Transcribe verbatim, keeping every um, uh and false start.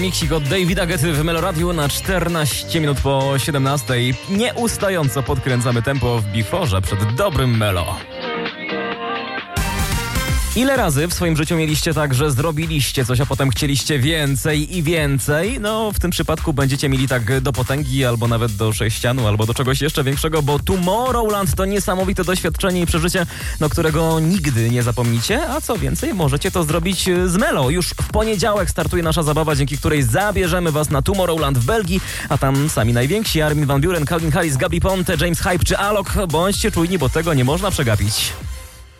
Miksik od Davida Guetty w Meloradiu na czternaście minut po siedemnastej. Nieustająco podkręcamy tempo w biforze przed dobrym melo. Ile razy w swoim życiu mieliście tak, że zrobiliście coś, a potem chcieliście więcej i więcej? No, w tym przypadku będziecie mieli tak do potęgi, albo nawet do sześcianu, albo do czegoś jeszcze większego, bo Tomorrowland to niesamowite doświadczenie i przeżycie, no, którego nigdy nie zapomnicie, a co więcej, możecie to zrobić z Melo. Już w poniedziałek startuje nasza zabawa, dzięki której zabierzemy was na Tomorrowland w Belgii, a tam sami najwięksi: Armin van Buuren, Calvin Harris, Gabi Ponte, James Hype czy Alok. Bądźcie czujni, bo tego nie można przegapić.